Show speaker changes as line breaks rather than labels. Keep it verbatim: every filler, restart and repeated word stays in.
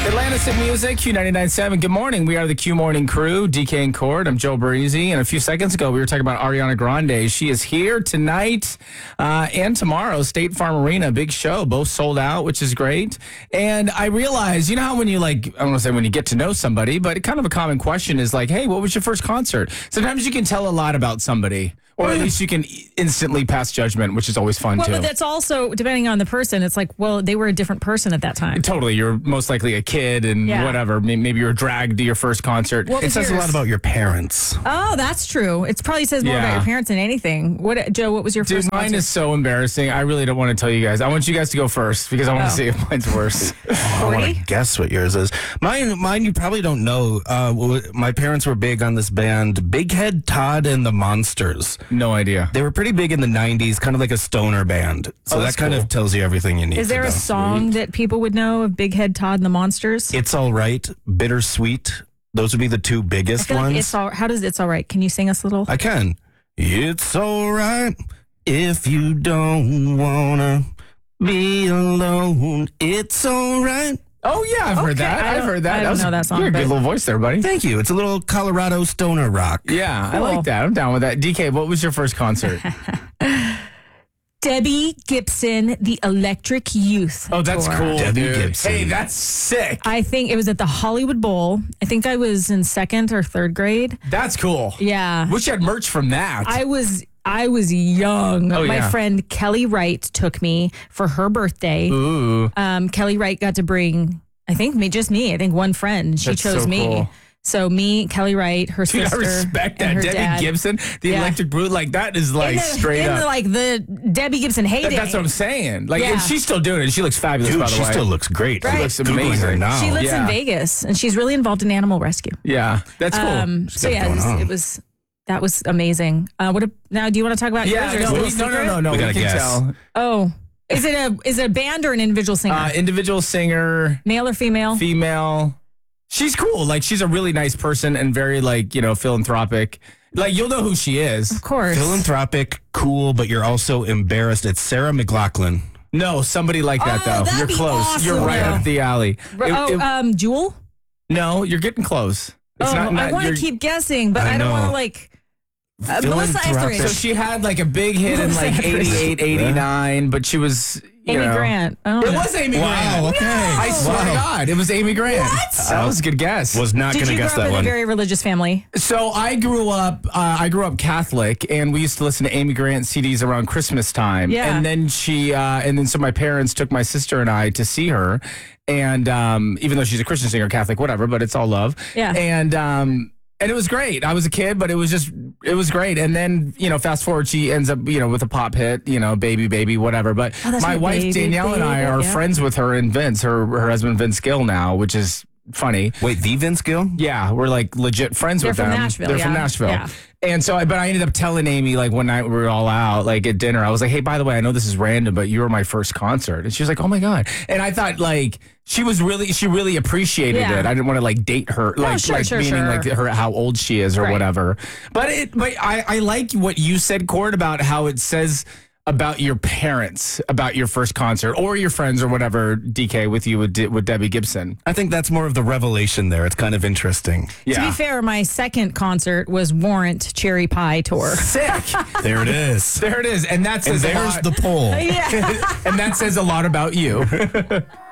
Atlantis in Music, Q ninety-nine point seven. Good morning. We are the Q Morning Crew, D K and Cord. I'm Joe Breezy. And a few seconds ago, we were talking about Ariana Grande. She is here tonight uh, and tomorrow, State Farm Arena. Big show. Both sold out, which is great. And I realized, you know how when you like, I don't want to say when you get to know somebody, but kind of a common question is like, hey, what was your first concert? Sometimes you can tell a lot about somebody. Or at least you can instantly pass judgment, which is always fun,
well,
too.
But that's also, depending on the person, it's like, well, they were a different person at that time.
Totally. You're most likely a kid and
Yeah.
whatever. May- Maybe you were dragged to your first concert.
What
It
was
says a
yours?
lot about your parents.
Oh, that's true. It probably says more
Yeah.
about your parents than anything. What, Joe, what was your
Dude,
first
mine
concert?
is so embarrassing. I really don't want to tell you guys. I want you guys to go first because I want
Oh.
to see if mine's worse.
I want
Corey?
to guess what yours is. Mine, mine, you probably don't know. Uh, w- my parents were big on this band, Big Head Todd and the Monsters.
No idea.
They were pretty big in the nineties, kind of like a stoner band. So
Oh,
that
that's
kind
cool.
of tells you everything you need
Is
to
there
know.
a song that people would know of Big Head Todd and the Monsters?
It's All Right, Bittersweet. Those would be the two
I
biggest
feel
ones.
like it's all. How does it's all right? Can you sing us a little?
I can. It's all right if you don't wanna be alone. It's all right.
Oh, yeah, I've heard
Okay,
that.
I
I've
don't-
heard that.
I don't
was,
know that song,
You're a good
but-
little voice there, buddy.
Thank you. It's a little Colorado stoner rock.
Yeah, I
Cool.
like that. I'm down with that. D K, what was your first concert?
Debbie Gibson, the Electric Youth.
Oh, that's
Tour.
cool,
Debbie
dude.
Gibson.
Hey, that's sick.
I think it was at the Hollywood Bowl. I think I was in second or third grade.
That's cool.
Yeah.
Wish you had merch from that.
I was I was young.
Oh,
My
yeah.
friend Kelly Wright took me for her birthday.
Ooh.
Um, Kelly Wright got to bring, I think me, just me. I think one friend. She
That's
chose
so
me.
cool.
So me, Kelly Wright, her
Dude, I
sister,
respect
and
that.
her
Debbie
dad.
Gibson, the
Yeah.
Electric Brute, like that is like
in the,
straight
in
up.
the, like the Debbie Gibson heyday.
That- that's what I'm saying. Like,
Yeah.
and she's still doing it. She looks fabulous,
Dude,
by the
she
way.
still looks great.
Right.
She looks
Googling
amazing.
her now.
She lives
Yeah.
in Vegas, and she's really involved in animal rescue.
Yeah, that's cool.
Um,
She's
so
got it
yeah, it
going
was,
on.
it was that was amazing. Uh, what a, now? Do you want to talk about
yeah,
yours? Or is
no,
it a
we, no, no,
secret?
no, no.
We
We,
gotta
can
guess.
tell.
Oh, is it a is it a band or an individual singer?
Uh, individual singer,
Male or female?
female. She's cool. Like, she's a really nice person and very, like, you know, philanthropic. Like, you'll know who she is.
Of course.
Philanthropic, cool, but you're also embarrassed. It's Sarah McLachlan.
No, somebody like that,
Oh,
though.
that'd
You're
be
close.
awesome,
You're right
though.
up the alley. It-
oh,
it-
um, Jewel.
no, you're getting close. It's
Oh,
not, not
I want to
you're-
keep guessing, but
I
I, don't want to
know.
like. Uh, Melissa
Philanthropic.
So
Etheridge.
she had, like, a big hit in, like, eighty-eight, eighty-nine, but she was, you
Amy
know.
Grant. Oh,
It
no.
was Amy
Wow,
Grant.
okay.
I swear to
Wow.
God, it was Amy Grant. That was a good guess.
Was not
Did
going to
you grow
guess
up
that
in
one.
a very religious family?
So I grew up, uh, I grew up Catholic, and we used to listen to Amy Grant C Ds around Christmas time.
Yeah.
And then she, uh, and then so my parents took my sister and I to see her, and um, even though she's a Christian singer, Catholic, whatever, but it's all love.
Yeah.
And um, and it was great. I was a kid, but it was just, it was great. And then, you know, fast forward, she ends up, you know, with a pop hit, you know, baby, baby, whatever. But
Oh, that's
my
right,
wife
Baby,
Danielle and I
Baby,
are
yeah.
friends with her and Vince, her her husband Vince Gill now, which is funny.
Wait, the Vince Gill?
Yeah, we're like legit friends
They're
with
from
them.
Nashville,
They're from
yeah.
Nashville.
Yeah.
And so, I- but I ended up telling Amy, like, one night we were all out, like, at dinner, I was like, hey, by the way, I know this is random, but you were my first concert. And she was like, oh my God. And I thought, like, she was really, she really appreciated
Yeah.
it. I didn't want to, like, date her, like,
sure,
like
sure,
meaning,
sure.
like, her, how old she is or
Right.
whatever. But it, but I, I like what you said, Cord, about how it says about your parents, about your first concert, or your friends or whatever, D K, with you, with, De- with Debbie Gibson.
I think that's more of the revelation there. It's kind of interesting.
Yeah.
To be fair, my second concert was Warrant Cherry Pie Tour.
Sick.
There it is.
There it is. And that
And
says a
there's
lot.
the poll.
Yeah.
And that says a lot about you.